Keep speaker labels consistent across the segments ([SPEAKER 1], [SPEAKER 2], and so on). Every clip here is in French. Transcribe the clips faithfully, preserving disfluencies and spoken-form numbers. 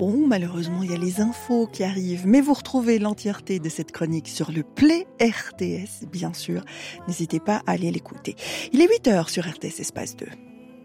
[SPEAKER 1] Bon, malheureusement, il y a les infos qui arrivent, mais vous retrouvez l'entièreté de cette chronique sur le Play R T S, bien sûr. N'hésitez pas à aller l'écouter. Il est huit heures sur R T S Espace deux.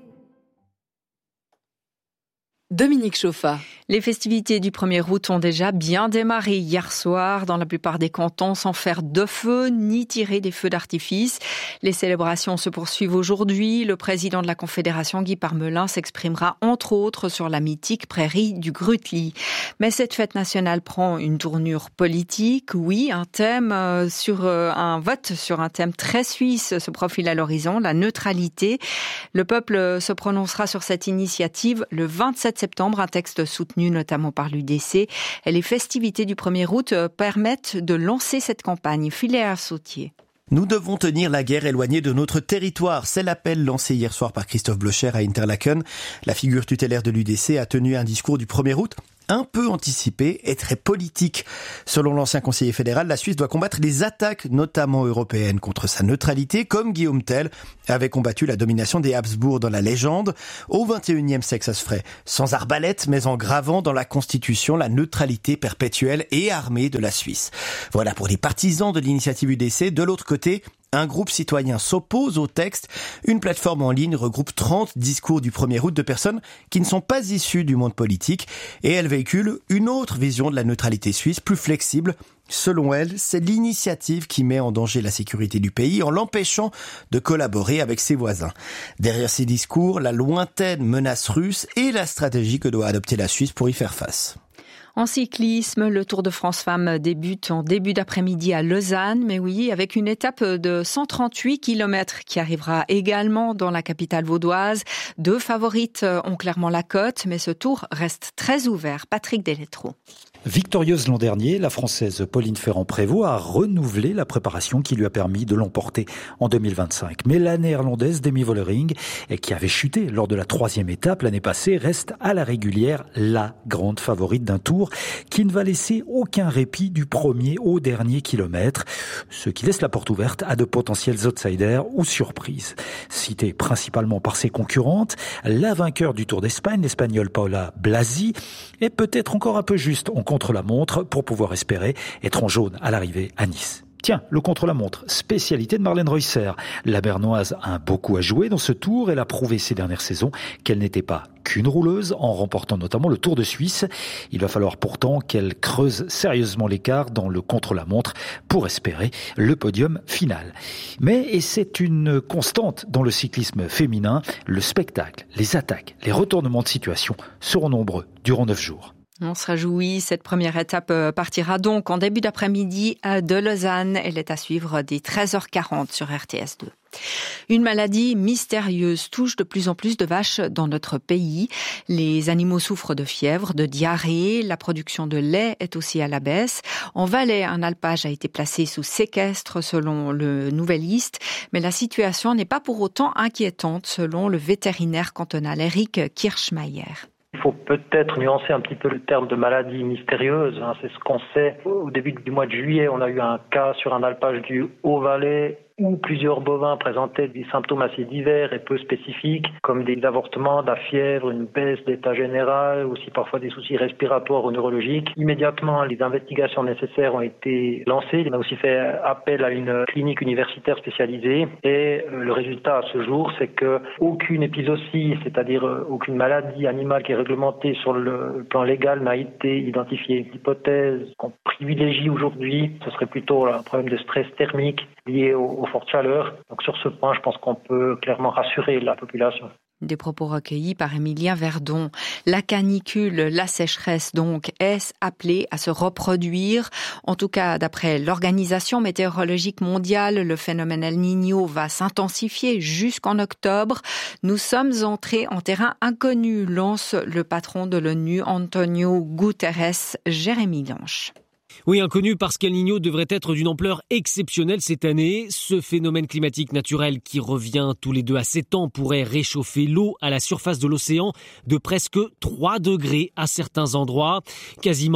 [SPEAKER 2] Dominique Chauffa.
[SPEAKER 3] Les festivités du premier août ont déjà bien démarré hier soir dans la plupart des cantons sans faire de feu ni tirer des feux d'artifice. Les célébrations se poursuivent aujourd'hui. Le président de la Confédération, Guy Parmelin, s'exprimera entre autres sur la mythique prairie du Grutli. Mais cette fête nationale prend une tournure politique. Oui, un thème sur un vote sur un thème très suisse se profile à l'horizon, la neutralité. Le peuple se prononcera sur cette initiative le vingt-sept septembre, un texte soutenu notamment par l'U D C. Et les festivités du premier août permettent de lancer cette campagne. Filéa Sautier.
[SPEAKER 4] Nous devons tenir la guerre éloignée de notre territoire. C'est l'appel lancé hier soir par Christophe Blocher à Interlaken. La figure tutélaire de l'U D C a tenu un discours du premier août un peu anticipé et très politique. Selon l'ancien conseiller fédéral, la Suisse doit combattre les attaques, notamment européennes, contre sa neutralité, comme Guillaume Tell avait combattu la domination des Habsbourg dans la légende. Au vingt et unième siècle, ça se ferait sans arbalète, mais en gravant dans la Constitution la neutralité perpétuelle et armée de la Suisse. Voilà pour les partisans de l'initiative U D C. De l'autre côté, un groupe citoyen s'oppose au texte. Une plateforme en ligne regroupe trente discours du premier août de personnes qui ne sont pas issues du monde politique et elle véhicule une autre vision de la neutralité suisse, plus flexible. Selon elle, c'est l'initiative qui met en danger la sécurité du pays en l'empêchant de collaborer avec ses voisins. Derrière ces discours, la lointaine menace russe et la stratégie que doit adopter la Suisse pour y faire face.
[SPEAKER 3] En cyclisme, le Tour de France Femmes débute en début d'après-midi à Lausanne, mais oui, avec une étape de cent trente-huit kilomètres qui arrivera également dans la capitale vaudoise. Deux favorites ont clairement la cote, mais ce tour reste très ouvert. Patrick Deletro.
[SPEAKER 5] Victorieuse l'an dernier, la Française Pauline Ferrand-Prévot a renouvelé la préparation qui lui a permis de l'emporter en deux mille vingt-cinq. Mais la Néerlandaise Demi Vollering, qui avait chuté lors de la troisième étape l'année passée, reste à la régulière la grande favorite d'un tour qui ne va laisser aucun répit du premier au dernier kilomètre, ce qui laisse la porte ouverte à de potentiels outsiders ou surprises. Citée principalement par ses concurrentes, la vainqueur du Tour d'Espagne, l'Espagnole Paula Blasi, est peut-être encore un peu juste en contre-la-montre pour pouvoir espérer être en jaune à l'arrivée à Nice. Tiens, le contre-la-montre, spécialité de Marlène Reusser. La Bernoise a beaucoup à jouer dans ce tour. Elle a prouvé ces dernières saisons qu'elle n'était pas qu'une rouleuse, en remportant notamment le Tour de Suisse. Il va falloir pourtant qu'elle creuse sérieusement l'écart dans le contre-la-montre pour espérer le podium final. Mais, et c'est une constante dans le cyclisme féminin, le spectacle, les attaques, les retournements de situation seront nombreux durant neuf jours.
[SPEAKER 3] On se réjouit, cette première étape partira donc en début d'après-midi de Lausanne. Elle est à suivre dès treize heures quarante sur R T S deux. Une maladie mystérieuse touche de plus en plus de vaches dans notre pays. Les animaux souffrent de fièvre, de diarrhée. La production de lait est aussi à la baisse. En Valais, un alpage a été placé sous séquestre selon le Nouvelliste. Mais la situation n'est pas pour autant inquiétante selon le vétérinaire cantonal Eric Kirschmeier.
[SPEAKER 6] Il faut peut-être nuancer un petit peu le terme de maladie mystérieuse. C'est ce qu'on sait. Au début du mois de juillet, on a eu un cas sur un alpage du Haut-Valais où plusieurs bovins présentaient des symptômes assez divers et peu spécifiques, comme des avortements, de la fièvre, une baisse d'état général, aussi parfois des soucis respiratoires ou neurologiques. Immédiatement, les investigations nécessaires ont été lancées. On a aussi fait appel à une clinique universitaire spécialisée et le résultat à ce jour, c'est que aucune épisodie, c'est-à-dire aucune maladie animale qui est réglementée sur le plan légal n'a été identifiée. L'hypothèse qu'on privilégie aujourd'hui, ce serait plutôt un problème de stress thermique lié au, au forte chaleur. Donc sur ce point, je pense qu'on peut clairement rassurer la population.
[SPEAKER 3] Des propos recueillis par Émilien Verdon. La canicule, la sécheresse donc, est appelée à se reproduire. En tout cas, d'après l'Organisation météorologique mondiale, le phénomène El Niño va s'intensifier jusqu'en octobre. Nous sommes entrés en terrain inconnu, lance le patron de l'ONU, Antonio Guterres, Jérémy Lanche.
[SPEAKER 7] Oui, inconnu parce qu'El Niño devrait être d'une ampleur exceptionnelle cette année. Ce phénomène climatique naturel qui revient tous les deux à sept ans pourrait réchauffer l'eau à la surface de l'océan de presque trois degrés à certains endroits. Quasiment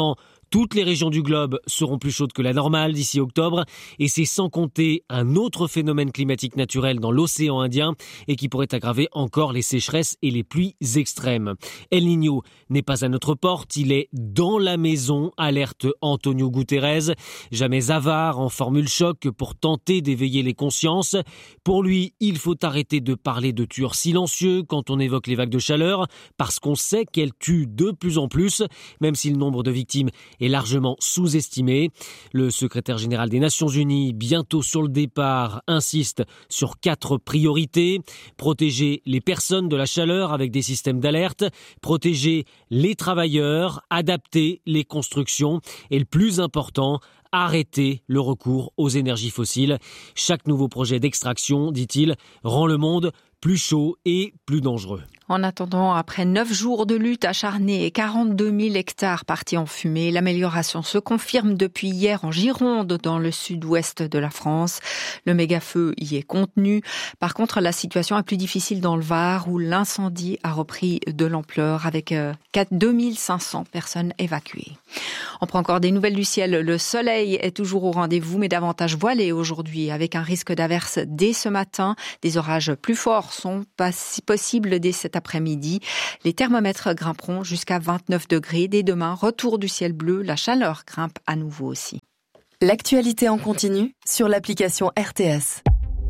[SPEAKER 7] Toutes les régions du globe seront plus chaudes que la normale d'ici octobre et c'est sans compter un autre phénomène climatique naturel dans l'océan Indien et qui pourrait aggraver encore les sécheresses et les pluies extrêmes. El Niño n'est pas à notre porte, il est dans la maison, alerte Antonio Guterres. Jamais avare en formule choc pour tenter d'éveiller les consciences. Pour lui, il faut arrêter de parler de tueurs silencieux quand on évoque les vagues de chaleur, parce qu'on sait qu'elles tuent de plus en plus, même si le nombre de victimes est largement sous-estimé. Le secrétaire général des Nations Unies, bientôt sur le départ, insiste sur quatre priorités. Protéger les personnes de la chaleur avec des systèmes d'alerte, protéger les travailleurs, adapter les constructions et le plus important, arrêter le recours aux énergies fossiles. Chaque nouveau projet d'extraction, dit-il, rend le monde plus chaud et plus dangereux.
[SPEAKER 3] En attendant, après neuf jours de lutte acharnée et quarante-deux mille hectares partis en fumée, l'amélioration se confirme depuis hier en Gironde, dans le sud-ouest de la France. Le méga-feu y est contenu. Par contre, la situation est plus difficile dans le Var, où l'incendie a repris de l'ampleur avec deux mille cinq cents personnes évacuées. On prend encore des nouvelles du ciel. Le soleil est toujours au rendez-vous, mais davantage voilé aujourd'hui, avec un risque d'averse dès ce matin. Des orages plus forts sont pas si possibles dès cet après-midi. Les thermomètres grimperont jusqu'à vingt-neuf degrés. Dès demain, retour du ciel bleu. La chaleur grimpe à nouveau aussi.
[SPEAKER 2] L'actualité en continu sur l'application R T S.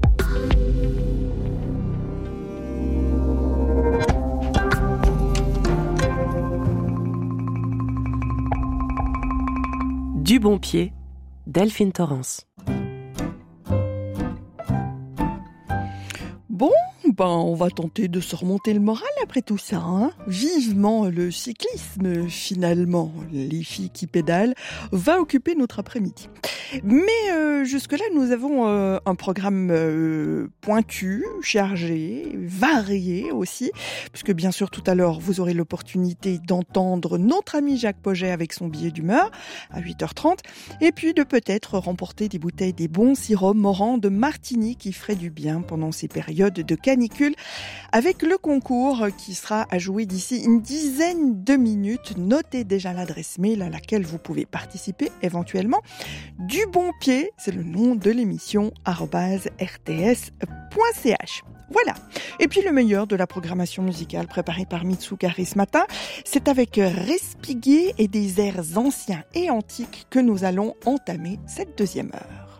[SPEAKER 8] Du bon pied, Delphine Torrance.
[SPEAKER 1] Bon, ben on va tenter de se remonter le moral après tout ça, hein. Vivement le cyclisme, finalement. Les filles qui pédalent va occuper notre après-midi. Mais euh, jusque-là, nous avons euh, un programme euh, pointu, chargé, varié aussi, puisque bien sûr tout à l'heure, vous aurez l'opportunité d'entendre notre ami Jacques Poget avec son billet d'humeur à huit heures trente, et puis de peut-être remporter des bouteilles des bons sirops Morand de Martigny qui ferait du bien pendant ces périodes de canicule, avec le concours qui sera à jouer d'ici une dizaine de minutes. Notez déjà l'adresse mail à laquelle vous pouvez participer éventuellement. Du bon pied, c'est le nom de l'émission, arobase r t s point c h. Voilà. Et puis le meilleur de la programmation musicale préparée par Mitsukari ce matin, c'est avec Respiguier et des airs anciens et antiques que nous allons entamer cette deuxième heure.